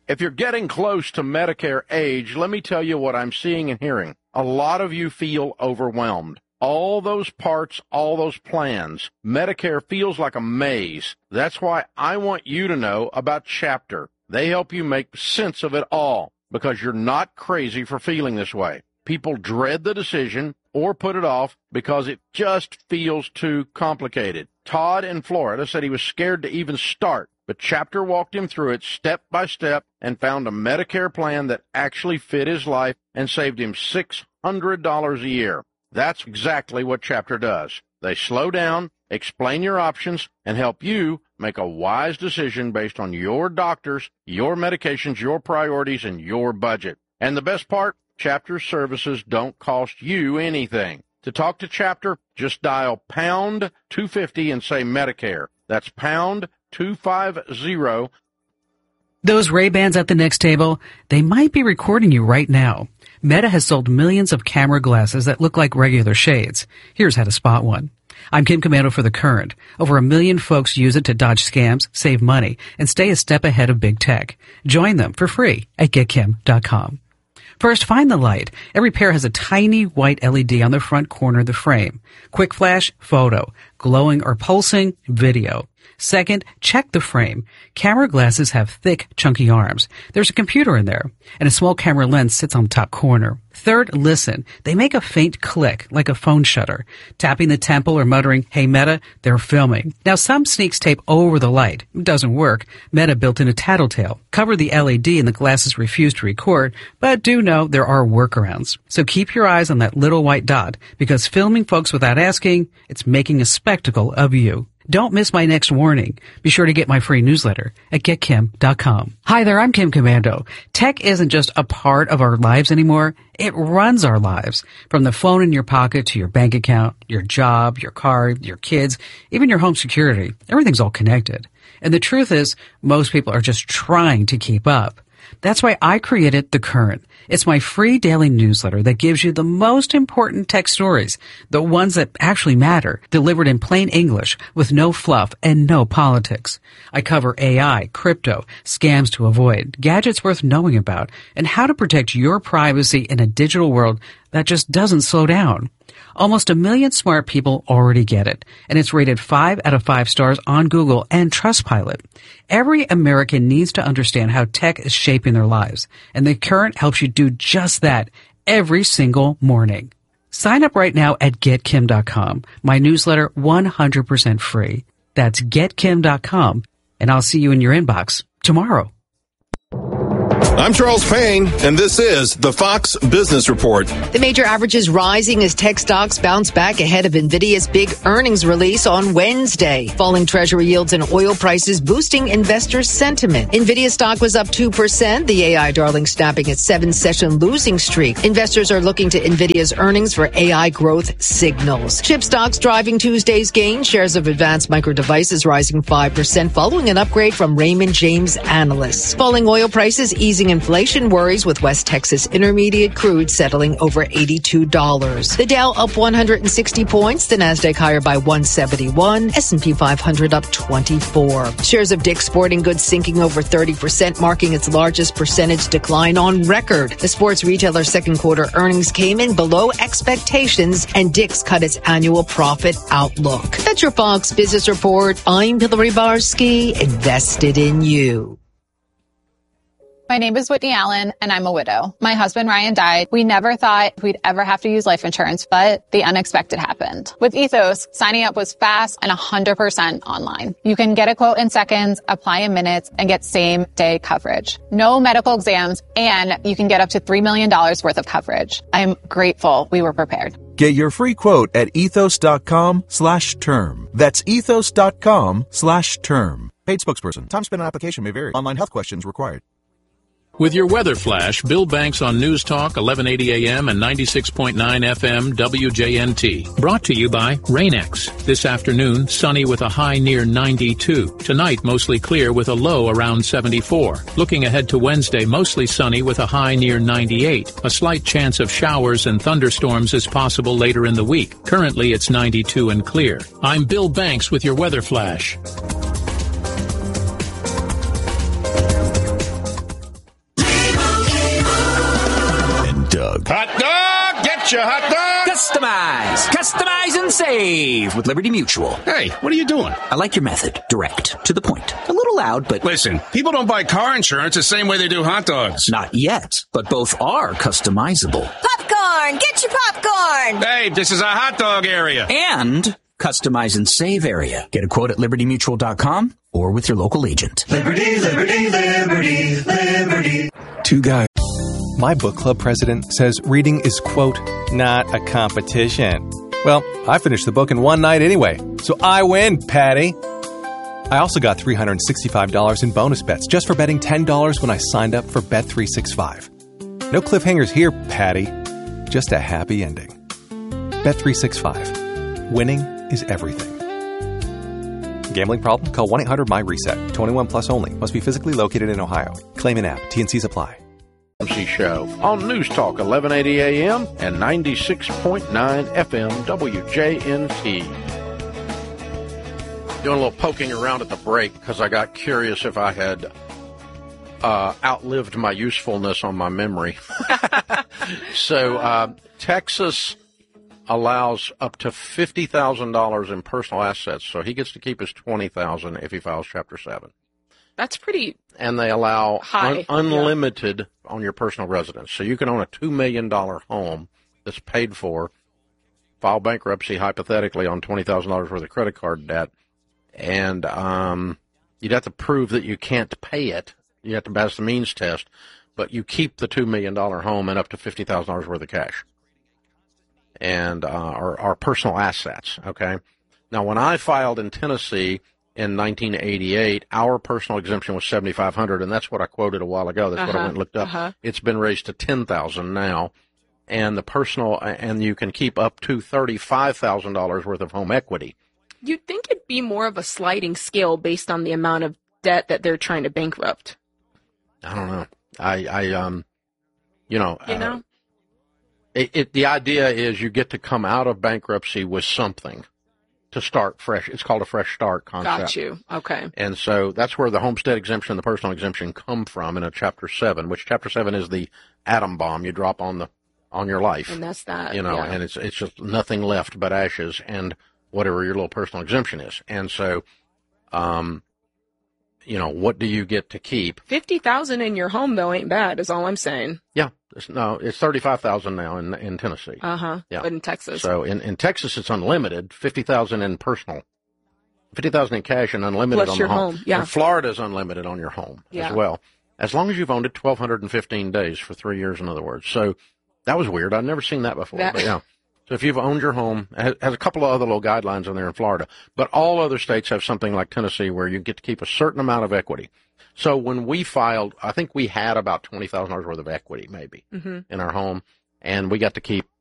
If you're getting close to Medicare age, let me tell you what I'm seeing and hearing. A lot of you feel overwhelmed. All those parts, all those plans. Medicare feels like a maze. That's why I want you to know about Chapter. They help you make sense of it all because you're not crazy for feeling this way. People dread the decision or put it off because it just feels too complicated. Todd in Florida said he was scared to even start, but Chapter walked him through it step by step and found a Medicare plan that actually fit his life and saved him $600 a year. That's exactly what Chapter does. They slow down, explain your options, and help you make a wise decision based on your doctors, your medications, your priorities, and your budget. And the best part, Chapter services don't cost you anything. To talk to Chapter, just dial pound 250 and say Medicare. That's pound 250. Those Ray-Bans at the next table, they might be recording you right now. Meta has sold millions of camera glasses that look like regular shades. Here's how to spot one. I'm Kim Komando for The Current. Over 1 million folks use it to dodge scams, save money, and stay a step ahead of big tech. Join them for free at getkim.com. First, find the light. Every pair has a tiny white LED on the front corner of the frame. Quick flash, photo. Glowing or pulsing, video. Second, check the frame. Camera glasses have thick, chunky arms. There's a computer in there, and a small camera lens sits on the top corner. Third, listen. They make a faint click, like a phone shutter. Tapping the temple or muttering, "Hey Meta," they're filming. Now some sneaks tape over the light. It doesn't work. Meta built in a tattletale. Cover the LED and the glasses refuse to record, but do know there are workarounds. So keep your eyes on that little white dot, because filming folks without asking, it's making a spectacle of you. Don't miss my next warning. Be sure to get my free newsletter at getkim.com. Hi there, I'm Kim Komando. Tech isn't just a part of our lives anymore. It runs our lives. From the phone in your pocket to your bank account, your job, your car, your kids, even your home security. Everything's all connected. And the truth is, most people are just trying to keep up. That's why I created The Current. It's my free daily newsletter that gives you the most important tech stories, the ones that actually matter, delivered in plain English with no fluff and no politics. I cover AI, crypto, scams to avoid, gadgets worth knowing about, and how to protect your privacy in a digital world that just doesn't slow down. Almost 1 million smart people already get it, and it's rated 5 out of 5 stars on Google and Trustpilot. Every American needs to understand how tech is shaping their lives, and The Current helps you do just that every single morning. Sign up right now at getkim.com. My newsletter 100% free. That's getkim.com, and I'll see you in your inbox tomorrow. I'm Charles Payne, and this is the Fox Business Report. The major averages rising as tech stocks bounce back ahead of NVIDIA's big earnings release on Wednesday. Falling treasury yields and oil prices boosting investors' sentiment. NVIDIA stock was up 2%, the AI darling snapping its 7-session losing streak. Investors are looking to NVIDIA's earnings for AI growth signals. Chip stocks driving Tuesday's gain. Shares of Advanced Micro Devices rising 5% following an upgrade from Raymond James analysts. Falling oil prices easing inflation worries with West Texas Intermediate crude settling over $82. The Dow up 160 points, the Nasdaq higher by 171, S&P 500 up 24. Shares of Dick's Sporting Goods sinking over 30%, marking its largest percentage decline on record. The sports retailer's second quarter earnings came in below expectations, and Dick's cut its annual profit outlook. That's your Fox Business Report. I'm Hillary Barsky, invested in you. My name is Whitney Allen, and I'm a widow. My husband, Ryan, died. We never thought we'd ever have to use life insurance, but the unexpected happened. With Ethos, signing up was fast and 100% online. You can get a quote in seconds, apply in minutes, and get same-day coverage. No medical exams, and you can get up to $3 million worth of coverage. I'm grateful we were prepared. Get your free quote at ethos.com/term. That's ethos.com/term. Paid spokesperson. Time spent on application may vary. Online health questions required. With your weather flash, Bill Banks on News Talk 1180 AM and 96.9 FM WJNT. Brought to you by Rain-X. This afternoon, sunny with a high near 92. Tonight, mostly clear with a low around 74. Looking ahead to Wednesday, mostly sunny with a high near 98. A slight chance of showers and thunderstorms is possible later in the week. Currently, it's 92 and clear. I'm Bill Banks with your weather flash. your hot dog? Customize and save with Liberty Mutual. Hey, what are you doing? I like your method. Direct. To the point. A little loud, but... Listen, people don't buy car insurance the same way they do hot dogs. Not yet, but both are customizable. Popcorn! Get your popcorn! Hey, this is a hot dog area. And customize and save area. Get a quote at libertymutual.com or with your local agent. Liberty, liberty, liberty, liberty. Two guys. My book club president says reading is, quote, not a competition. Well, I finished the book in one night anyway, so I win, Patty. I also got $365 in bonus bets just for betting $10 when I signed up for Bet365. No cliffhangers here, Patty. Just a happy ending. Bet365. Winning is everything. Gambling problem? Call 1-800-MY-RESET. 21 plus only. Must be physically located in Ohio. Claim an app. T&Cs apply. Show on News Talk 1180 AM and 96.9 FM WJNT. Doing a little poking around at the break because I got curious if I had outlived my usefulness on my memory. So Texas allows up to $50,000 in personal assets, so he gets to keep his $20,000 if he files Chapter 7. That's pretty. And they allow high. unlimited on your personal residence. So you can own a $2 million home that's paid for, file bankruptcy hypothetically on $20,000 worth of credit card debt, and you'd have to prove that you can't pay it. You have to pass the means test, but you keep the $2 million home and up to $50,000 worth of cash and our personal assets, okay? Now, when I filed in Tennessee in 1988, our personal exemption was $7,500, and that's what I quoted a while ago. That's what I went and looked up. It's been raised to $10,000 now, and the personal, and you can keep up to $35,000 worth of home equity. You'd think it'd be more of a sliding scale based on the amount of debt that they're trying to bankrupt. I don't know. The idea is you get to come out of bankruptcy with something to start fresh. It's called a fresh start concept. Got you. Okay. And so that's where the homestead exemption and the personal exemption come from in a Chapter 7, which Chapter 7 is the atom bomb you drop on your life. And that's that. And it's just nothing left but ashes and whatever your little personal exemption is. And so, what do you get to keep? $50,000 in your home, though, ain't bad, is all I'm saying. Yeah. It's $35,000 now in Tennessee. Yeah. But in Texas. So in Texas, it's unlimited, $50,000 in personal, $50,000 in cash and unlimited plus on your the home. Yeah. And Florida is unlimited on your home as well, as long as you've owned it 1,215 days for 3 years, in other words. So that was weird. I'd never seen that before. But yeah. So if you've owned your home, it has a couple of other little guidelines in there in Florida, but all other states have something like Tennessee where you get to keep a certain amount of equity. So when we filed, I think we had about $20,000 worth of equity maybe in our home, and we got to keep